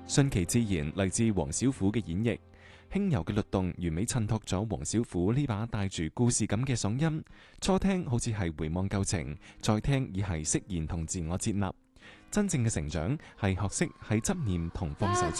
順其自然嚟自黃小虎嘅演繹，輕柔嘅律動完美襯托咗黃小虎呢把帶住故事感嘅嗓音。初聽好似係回望舊情，再聽已係釋然同自我接納。真正嘅成長係學識喺執念同放手之